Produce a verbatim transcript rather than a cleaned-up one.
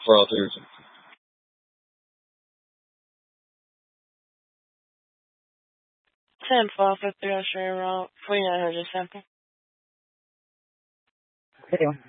for alteration. ten twelve fifty Australian Road, twenty-nine hundred something. Video.